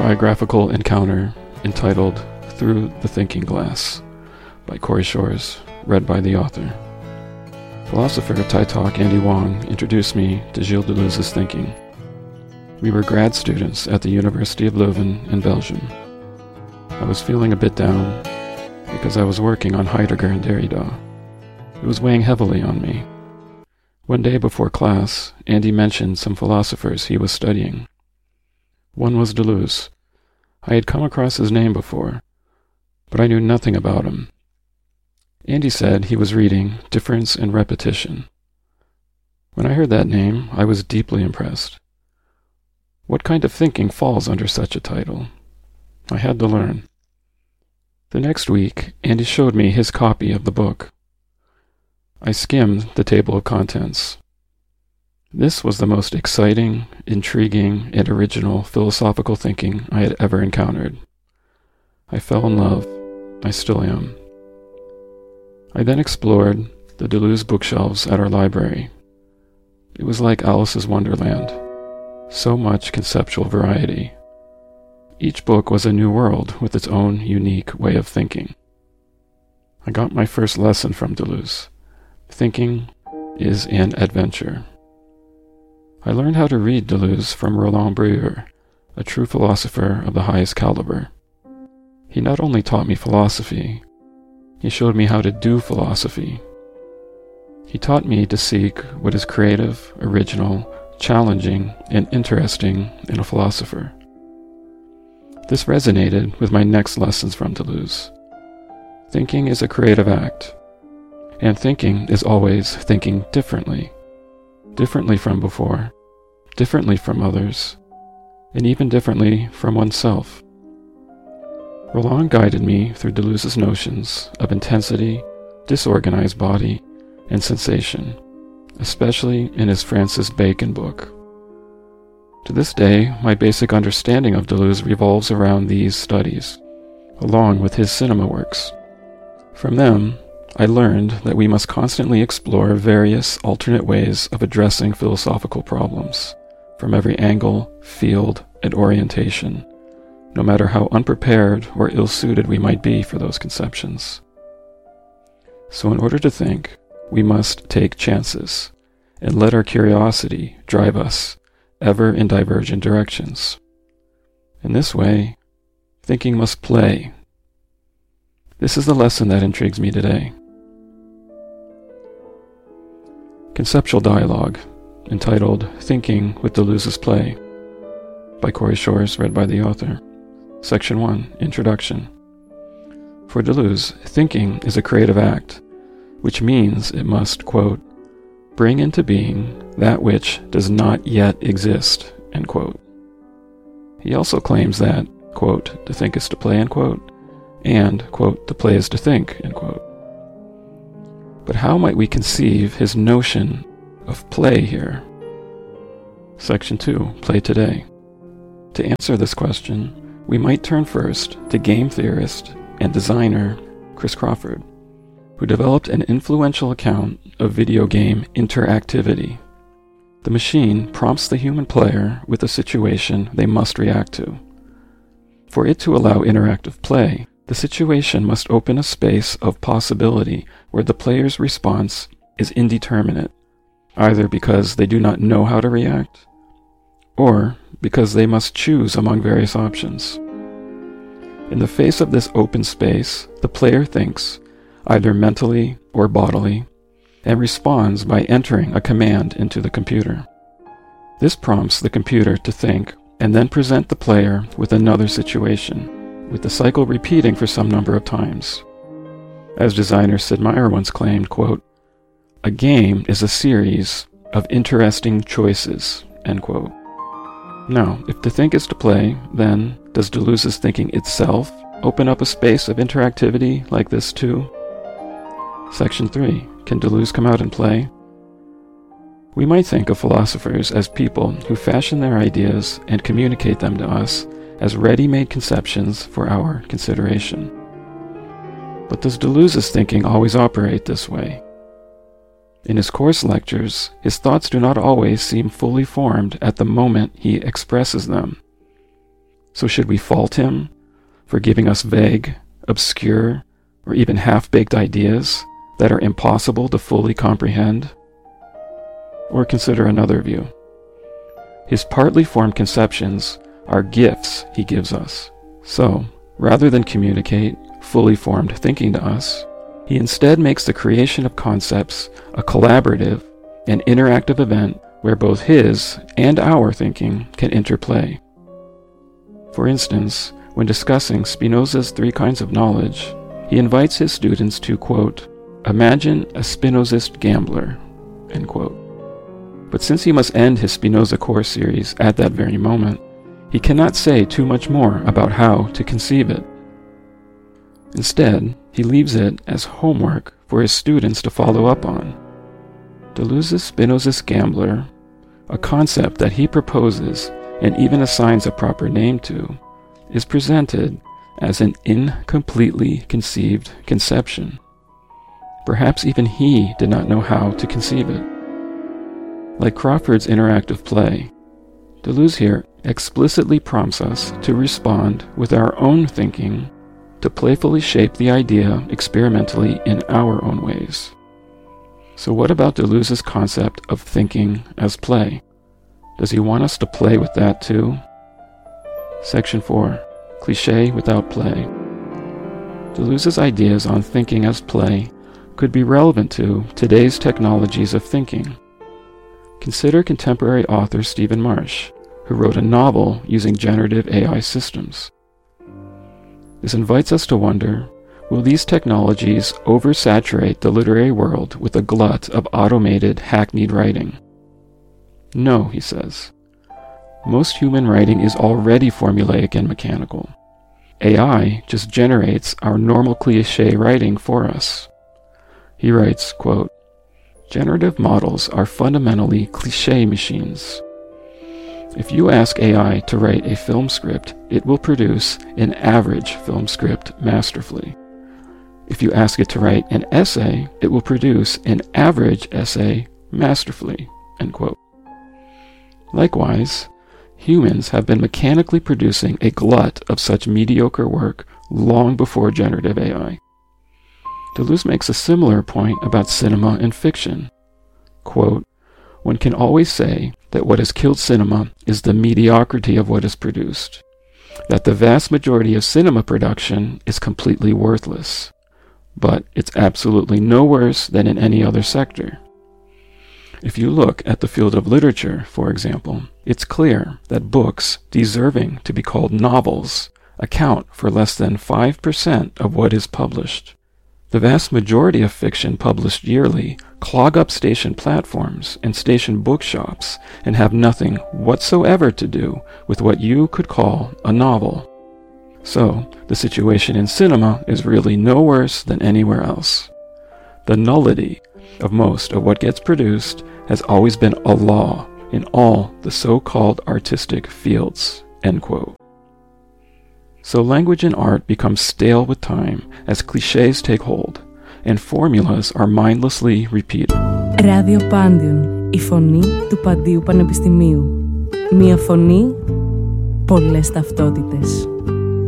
biographical encounter entitled Through the Thinking Glass by Corey Shores, read by the author. Philosopher Tai Tak Andy Wong introduced me to Gilles Deleuze's thinking. We were grad students at the University of Leuven in Belgium. I was feeling a bit down because I was working on Heidegger and Derrida. It was weighing heavily on me. One day before class, Andy mentioned some philosophers he was studying. One was Deleuze. I had come across his name before, but I knew nothing about him. Andy said he was reading Difference and Repetition. When I heard that name, I was deeply impressed. What kind of thinking falls under such a title? I had to learn. The next week, Andy showed me his copy of the book. I skimmed the table of contents. This was the most exciting, intriguing, and original philosophical thinking I had ever encountered. I fell in love. I still am. I then explored the Deleuze bookshelves at our library. It was like Alice's Wonderland. So much conceptual variety. Each book was a new world with its own unique way of thinking. I got my first lesson from Deleuze. Thinking is an adventure. I learned how to read Deleuze from Roland Breuer, a true philosopher of the highest caliber. He not only taught me philosophy, he showed me how to do philosophy. He taught me to seek what is creative, original, challenging, and interesting in a philosopher. This resonated with my next lessons from Deleuze. Thinking is a creative act, and thinking is always thinking differently. Differently from before, differently from others, and even differently from oneself. Roland guided me through Deleuze's notions of intensity, disorganized body, and sensation, especially in his Francis Bacon book. To this day, my basic understanding of Deleuze revolves around these studies, along with his cinema works. From them, I learned that we must constantly explore various alternate ways of addressing philosophical problems, from every angle, field, and orientation, no matter how unprepared or ill-suited we might be for those conceptions. So in order to think, we must take chances, and let our curiosity drive us, ever in divergent directions. In this way, thinking must play. This is the lesson that intrigues me today. Conceptual dialogue, entitled Thinking with Deleuze's Play, by Corey Shores, read by the author. Section 1, Introduction. For Deleuze, thinking is a creative act, which means it must, quote, bring into being that which does not yet exist, end quote. He also claims that, quote, to think is to play, end quote, and, quote, to play is to think, end quote. But how might we conceive his notion of play here? Section 2, Play Today. To answer this question, we might turn first to game theorist and designer Chris Crawford, who developed an influential account of video game interactivity. The machine prompts the human player with a situation they must react to. For it to allow interactive play, the situation must open a space of possibility where the player's response is indeterminate, either because they do not know how to react, or because they must choose among various options. In the face of this open space, the player thinks, either mentally or bodily, and responds by entering a command into the computer. This prompts the computer to think and then present the player with another situation, with the cycle repeating for some number of times. As designer Sid Meier once claimed, quote, a game is a series of interesting choices, end quote. Now, if to think is to play, then does Deleuze's thinking itself open up a space of interactivity like this too? Section 3, Can Deleuze come out and play? We might think of philosophers as people who fashion their ideas and communicate them to us as ready-made conceptions for our consideration. But does Deleuze's thinking always operate this way? In his course lectures, his thoughts do not always seem fully formed at the moment he expresses them. So should we fault him for giving us vague, obscure, or even half-baked ideas that are impossible to fully comprehend? Or consider another view. His partly formed conceptions are gifts he gives us. So, rather than communicate fully formed thinking to us, he instead makes the creation of concepts a collaborative and interactive event where both his and our thinking can interplay. For instance, when discussing Spinoza's 3 kinds of knowledge, he invites his students to, quote, imagine a Spinozist gambler, end quote. But since he must end his Spinoza course series at that very moment, he cannot say too much more about how to conceive it. Instead, he leaves it as homework for his students to follow up on. Deleuze's Spinozist gambler, a concept that he proposes and even assigns a proper name to, is presented as an incompletely conceived conception. Perhaps even he did not know how to conceive it. Like Crawford's interactive play, Deleuze here explicitly prompts us to respond with our own thinking to playfully shape the idea experimentally in our own ways. So what about Deleuze's concept of thinking as play? Does he want us to play with that too? Section 4. Cliché without play. Deleuze's ideas on thinking as play could be relevant to today's technologies of thinking. Consider contemporary author Stephen Marsh, who wrote a novel using generative AI systems. This invites us to wonder, will these technologies oversaturate the literary world with a glut of automated, hackneyed writing? No, he says. Most human writing is already formulaic and mechanical. AI just generates our normal cliché writing for us. He writes, quote, generative models are fundamentally cliché machines. If you ask AI to write a film script, it will produce an average film script masterfully. If you ask it to write an essay, it will produce an average essay masterfully, end quote. Likewise, humans have been mechanically producing a glut of such mediocre work long before generative AI. Deleuze makes a similar point about cinema and fiction. Quote, one can always say that what has killed cinema is the mediocrity of what is produced, that the vast majority of cinema production is completely worthless, but it's absolutely no worse than in any other sector. If you look at the field of literature, for example, it's clear that books deserving to be called novels account for less than 5% of what is published. The vast majority of fiction published yearly clog up station platforms and station bookshops and have nothing whatsoever to do with what you could call a novel. So, the situation in cinema is really no worse than anywhere else. The nullity of most of what gets produced has always been a law in all the so-called artistic fields, end quote. So language and art become stale with time as clichés take hold, and formulas are mindlessly repeated. Ράδιο Πάντιον, η φωνή του Παντίου Πανεπιστημίου. Μία φωνή, πολλές ταυτότητες.